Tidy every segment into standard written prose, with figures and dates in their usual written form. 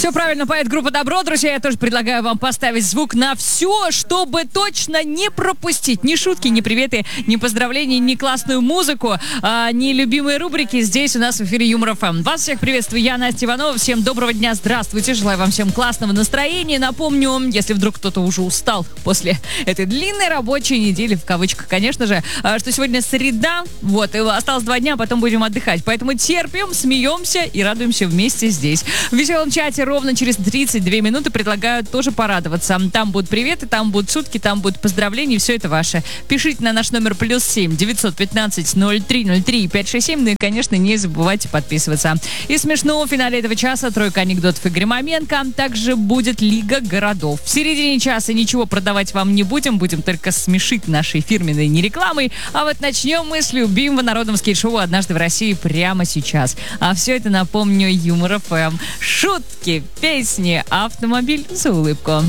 Все правильно поет группа «Добро». Друзья, я тоже предлагаю вам поставить звук на все, чтобы точно не пропустить ни шутки, ни приветы, ни поздравления, ни классную музыку, ни любимые рубрики здесь у нас в эфире Юмор ФМ. Вас всех приветствую, я Настя Иванова. Всем доброго дня, здравствуйте. Желаю вам всем классного настроения. Напомню, если вдруг кто-то уже устал после этой длинной рабочей недели, в кавычках, конечно же, что сегодня среда, вот, и осталось 2 дня, а потом будем отдыхать. Поэтому терпим, смеемся и радуемся вместе здесь. В веселом чате ровно через 32 минуты предлагаю тоже порадоваться. Там будут приветы, там будут шутки, там будут поздравления, все это ваше. Пишите на наш номер +7 915 03 03 567. Ну и, конечно, не забывайте подписываться. И смешно, в финале этого часа тройка анекдотов Игоря Маменко. Также будет Лига городов. В середине часа ничего продавать вам не будем только смешить нашей фирменной нерекламой. А вот начнем мы с любимого народного скейт-шоу «Однажды в России» прямо сейчас. А все это, напомню, Юмор ФМ. Шутки, песни, автомобиль за улыбку.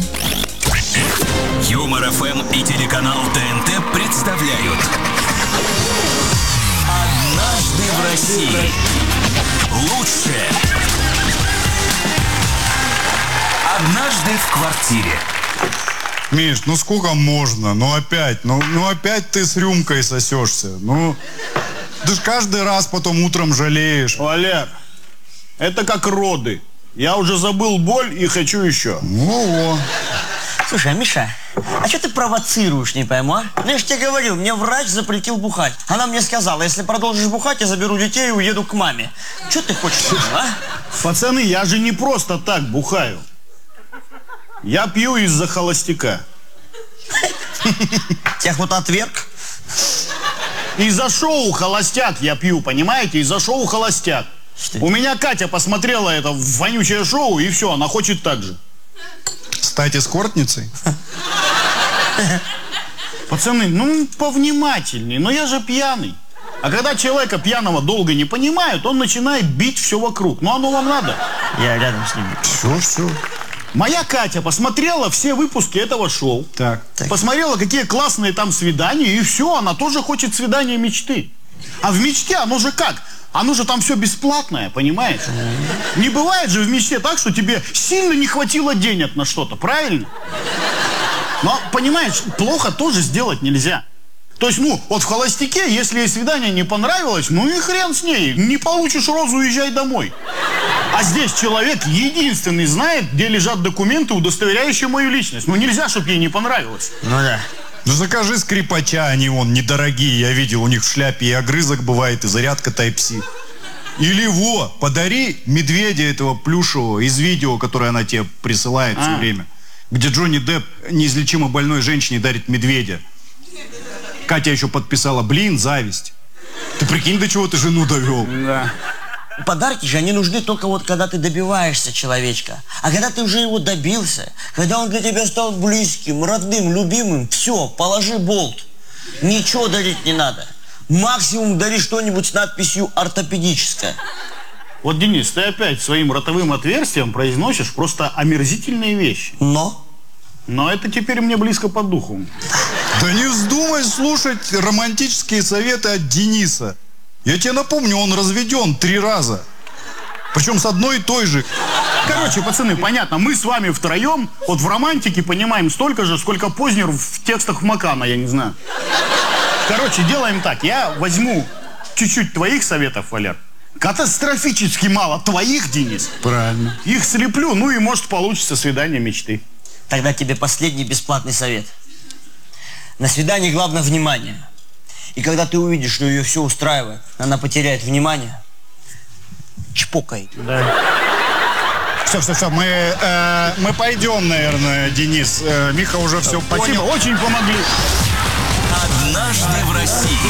Юмор ФМ и телеканал ТНТ представляют «Однажды в России». Лучшее. Однажды в квартире. Миш, ну сколько можно? Ну опять ты с рюмкой сосешься. Ну, ты ж каждый раз потом утром жалеешь. Валер, это как роды. Я уже забыл боль и хочу еще. Ну, Слушай, Миша, а что ты провоцируешь, не пойму, а? Ну, я же тебе говорил, мне врач запретил бухать. Она мне сказала, если продолжишь бухать, я заберу детей и уеду к маме. Что ты хочешь, а? Пацаны, я же не просто так бухаю. Я пью из-за холостяка. Тебя кто-то отверг? Из-за шоу «Холостяк» я пью, понимаете? Из-за шоу «Холостяк». У меня Катя посмотрела это вонючее шоу, и все, она хочет так же. стать эскортницей? Пацаны, ну повнимательней, но я же пьяный. А когда человека пьяного долго не понимают, он начинает бить все вокруг. Ну оно вам надо? Я рядом с ним. Все. Моя Катя посмотрела все выпуски этого шоу. Так. Посмотрела, какие классные там свидания, и все, она тоже хочет свидания мечты. А в мечте оно же как? Оно же там все бесплатное, понимаешь? Не бывает же в мечте так, что тебе сильно не хватило денег на что-то, правильно? Но, понимаешь, плохо тоже сделать нельзя. То есть, ну, вот в холостяке, если ей свидание не понравилось, ну и хрен с ней. Не получишь розу, уезжай домой. А здесь человек единственный знает, где лежат документы, удостоверяющие мою личность. Ну нельзя, чтобы ей не понравилось. Ну да. Ну закажи скрипача, они вон недорогие. Я видел, у них в шляпе и огрызок бывает, и зарядка Type-C. Или подари медведя этого плюшевого из видео, которое она тебе присылает все время. Где Джонни Депп неизлечимо больной женщине дарит медведя. Катя еще подписала, зависть. Ты прикинь, до чего ты жену довел. Да. Подарки же, они нужны только вот когда ты добиваешься человечка. А когда ты уже его добился, когда он для тебя стал близким, родным, любимым, все, положи болт. Ничего дарить не надо. Максимум дари что-нибудь с надписью «ортопедическое». Вот, Денис, ты опять своим ротовым отверстием произносишь просто омерзительные вещи. Но это теперь мне близко по духу. Да не вздумай слушать романтические советы от Дениса. Я тебе напомню, он разведен 3 раза. Причем с одной и той же. Короче, пацаны, понятно, мы с вами втроем вот в романтике понимаем столько же, сколько Познер в текстах Макана, я не знаю. Короче, делаем так. Я возьму чуть-чуть твоих советов, Валер. Катастрофически мало твоих, Денис. Правильно. Их слеплю, ну и может получится свидание мечты. Тогда тебе последний бесплатный совет. На свидании главное внимание. И когда ты увидишь, что ее все устраивает, она потеряет внимание, чпокай. Да. Все, мы пойдем, наверное, Денис. Миха уже все Спасибо, понял. очень помогли. Однажды в России.